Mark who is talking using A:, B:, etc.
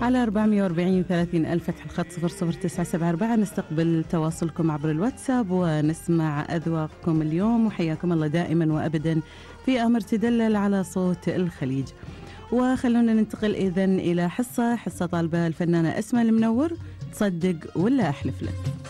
A: على 440 30 ألف فتح الخط 00974. نستقبل تواصلكم عبر الواتساب ونسمع أذواقكم اليوم، وحياكم الله دائما وأبدا في أمر تدلل على صوت الخليج. وخلونا ننتقل إذن إلى حصة طالبة الفنانة أسماء المنور، تصدق ولا أحلف لك.